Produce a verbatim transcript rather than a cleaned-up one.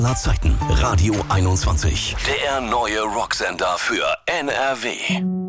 aller Zeiten. Radio einundzwanzig. Der neue Rocksender für N R W.